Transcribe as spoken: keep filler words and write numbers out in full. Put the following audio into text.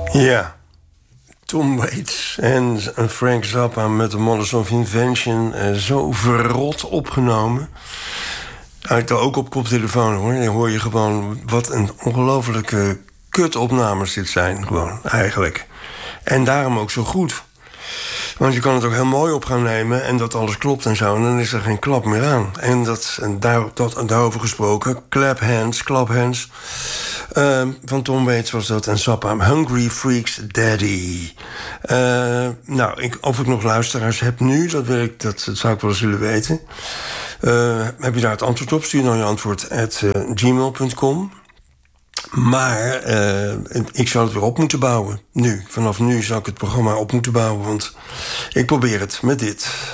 Ja, Tom Waits en Frank Zappa met The Models of Invention. Uh, zo verrot opgenomen. Uit ook op koptelefoon hoor. Dan hoor je gewoon wat een ongelofelijke kutopnames dit zijn. Gewoon, eigenlijk. En daarom ook zo goed. Want je kan het ook heel mooi op gaan nemen en dat alles klopt en zo. En dan is er geen klap meer aan. En, dat, en daar, dat, daarover gesproken, clap hands, clap hands. Uh, van Tom Waits was dat en Zappa. Hungry Freaks Daddy. Uh, nou, ik, of ik nog luisteraars heb nu, dat, wil ik, dat, dat zou ik wel eens willen weten. Uh, heb je daar het antwoord op? Stuur dan je antwoord at uh, gmail punt com. Maar uh, ik zou het weer op moeten bouwen. Nu, vanaf nu zou ik het programma op moeten bouwen. Want ik probeer het met dit.